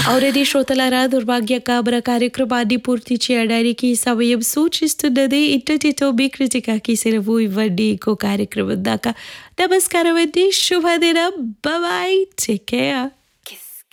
అవునండి శ్రోతలారా, దుర్భాగ్య కాబర కార్యక్రమాన్ని పూర్తి చేయడానికి సమయం సూచిస్తున్నది. ఇంతటితో మీ కృతికాకి సెలవు ఇవ్వండి. ఇంకో కార్యక్రమం దాకా నమస్కారం అండి. శుభదినం. బాయ్. Take care.